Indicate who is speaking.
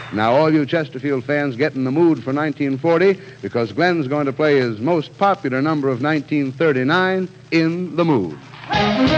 Speaker 1: Now, all you Chesterfield fans get in the mood for 1940 because Glenn's going to play his most popular number of 1939, In the Mood.